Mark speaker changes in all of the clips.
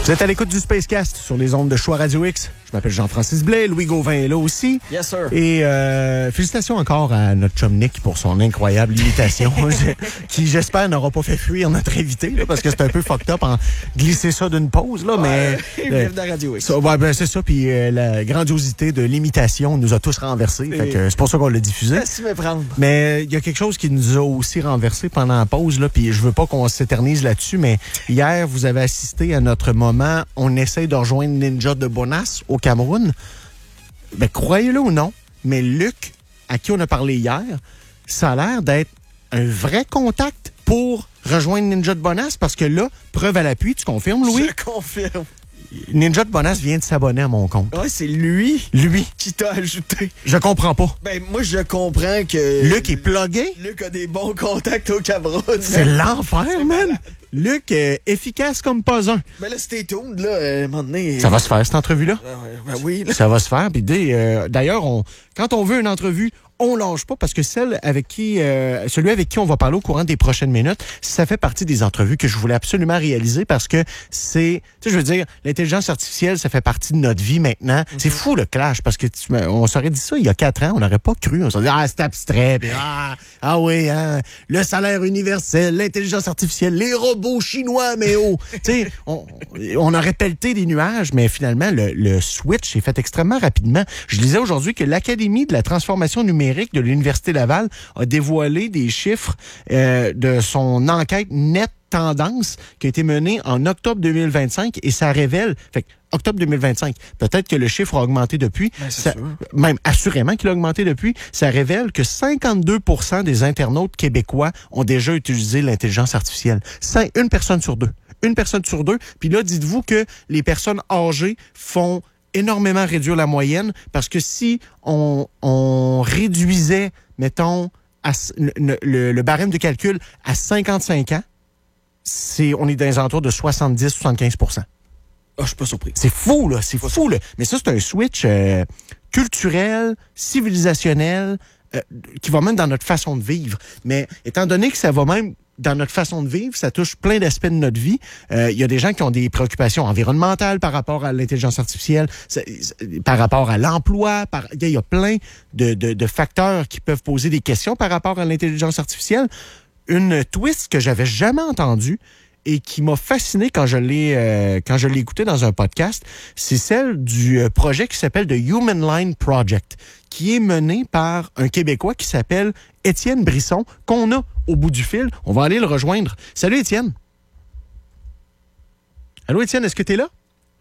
Speaker 1: Vous êtes à l'écoute du Spacecast sur les ondes de Choix Radio X. Je m'appelle Jean-Francis Blais, Louis Gauvin est là aussi.
Speaker 2: Yes, sir.
Speaker 1: Et félicitations encore à notre chum Nick pour son incroyable imitation, qui j'espère n'aura pas fait fuir notre invité, là, parce que c'est un peu fucked up en glisser ça d'une pause, là, mais...
Speaker 2: Vive de Radio X.
Speaker 1: C'est ça, puis la grandiosité de l'imitation nous a tous renversés, fait que c'est pour ça qu'on l'a diffusé.
Speaker 2: Laisse-y méprendre.
Speaker 1: Mais il y a quelque chose qui nous a aussi renversés pendant la pause, là, puis je veux pas qu'on s'éternise là-dessus, mais hier, vous avez assisté à notre moment, on essaye de rejoindre Ninja de Bonas au Cameroun. Ben, croyez-le ou non, mais Luc, à qui on a parlé hier, ça a l'air d'être un vrai contact pour rejoindre Ninja de Bonas, parce que là, preuve à l'appui, tu confirmes, Louis?
Speaker 2: Je confirme.
Speaker 1: Ninja de Bonas vient de s'abonner à mon compte.
Speaker 2: Ouais, c'est lui qui t'a ajouté.
Speaker 1: Je comprends pas.
Speaker 2: Ben, moi, je comprends que...
Speaker 1: Luc est plugué?
Speaker 2: Luc a des bons contacts au Cameroun.
Speaker 1: C'est l'enfer, man! Luc, efficace comme pas un.
Speaker 2: Ben là, stay tuned, là, à un moment donné...
Speaker 1: Ça va se faire, cette entrevue-là?
Speaker 2: Ben oui, là.
Speaker 1: Ça va se faire. Puis d'ailleurs, quand on veut une entrevue, on lâche pas parce que celui avec qui on va parler au courant des prochaines minutes, ça fait partie des entrevues que je voulais absolument réaliser parce que c'est, tu sais, je veux dire, l'intelligence artificielle, ça fait partie de notre vie maintenant. Mm-hmm. C'est fou le clash parce que on s'aurait dit ça il y a 4 ans, on n'aurait pas cru. On s'aurait dit, c'est abstrait. Puis, oui, hein, le salaire universel, l'intelligence artificielle, les robots chinois, mais tu sais, on aurait pelleté des nuages, mais finalement, le switch s'est fait extrêmement rapidement. Je lisais aujourd'hui que l'Académie de la transformation numérique de l'Université Laval a dévoilé des chiffres de son enquête Net Tendance qui a été menée en octobre 2025 et ça révèle, octobre 2025, peut-être que le chiffre a augmenté depuis, même assurément qu'il a augmenté depuis, ça révèle que 52% des internautes québécois ont déjà utilisé l'intelligence artificielle. Une personne sur deux. Puis là, dites-vous que les personnes âgées font énormément réduire la moyenne parce que si on réduisait, mettons, le barème de calcul à 55 ans, on est dans les alentours de 70-75 %.
Speaker 2: Je suis pas surpris.
Speaker 1: C'est fou, là. Mais ça, c'est un switch culturel, civilisationnel, qui va même dans notre façon de vivre. Mais étant donné que ça va même dans notre façon de vivre, ça touche plein d'aspects de notre vie. Il y a des gens qui ont des préoccupations environnementales par rapport à l'intelligence artificielle, par rapport à l'emploi. Il y a plein de facteurs qui peuvent poser des questions par rapport à l'intelligence artificielle. Une twist que j'avais jamais entendue et qui m'a fasciné quand je l'ai écouté dans un podcast, c'est celle du projet qui s'appelle The Human Line Project, qui est mené par un Québécois qui s'appelle Étienne Brisson, qu'on a au bout du fil. On va aller le rejoindre. Salut, Étienne. Allô, Étienne, est-ce que tu es là?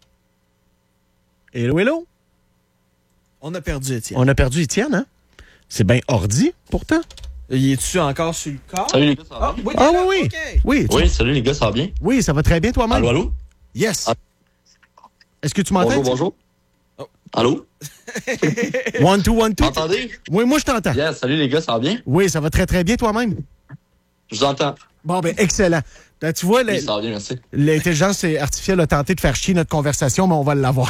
Speaker 1: Hello?
Speaker 2: On a perdu Étienne.
Speaker 1: On a perdu Étienne, hein? C'est bien ordi, pourtant.
Speaker 2: Y es-tu encore sur le corps?
Speaker 3: Salut les gars, ça va bien?
Speaker 1: Oui.
Speaker 2: Okay.
Speaker 1: Oui,
Speaker 3: salut les gars, ça va bien?
Speaker 1: Oui, ça va très bien toi-même.
Speaker 3: Allô?
Speaker 1: Yes. Est-ce que tu m'entends?
Speaker 3: Bonjour. Oh. Allô?
Speaker 1: 1, 2, 1, 2.
Speaker 3: M'entendez?
Speaker 1: Oui, moi je t'entends.
Speaker 3: Yes, salut les gars, ça va bien?
Speaker 1: Oui, ça va très très bien toi-même.
Speaker 3: Je vous entends.
Speaker 1: Bon, ben excellent. Là, tu vois,
Speaker 3: oui, ça va bien, merci.
Speaker 1: L'intelligence artificielle a tenté de faire chier notre conversation, mais on va l'avoir.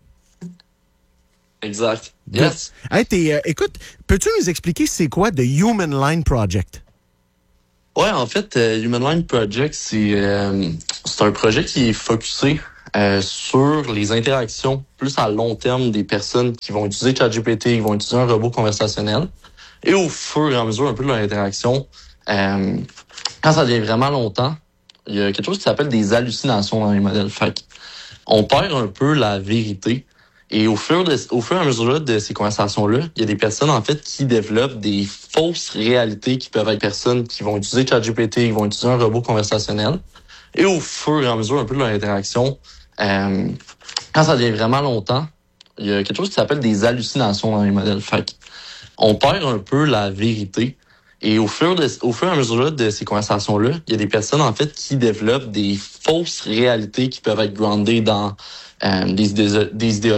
Speaker 3: Exact. Yes.
Speaker 1: Hey, écoute, peux-tu nous expliquer c'est quoi The Human Line Project?
Speaker 3: Ouais, en fait, Human Line Project, c'est un projet qui est focusé sur les interactions plus à long terme des personnes qui vont utiliser ChatGPT, qui vont utiliser un robot conversationnel. Et au fur et à mesure un peu de leur interaction, quand ça devient vraiment longtemps, il y a quelque chose qui s'appelle des hallucinations dans les modèles. Fait on perd un peu la vérité. Et au fur et à mesure de ces conversations-là, il y a des personnes, en fait, qui développent des fausses réalités qui peuvent être personnes qui vont utiliser ChatGPT, qui vont utiliser un robot conversationnel. Et au fur et à mesure un peu de leur interaction, quand ça devient vraiment longtemps, il y a quelque chose qui s'appelle des hallucinations dans les modèles. Fait on perd un peu la vérité. Et au fur et à mesure de ces conversations-là, il y a des personnes, en fait, qui développent des fausses réalités qui peuvent être groundées dans des idéologies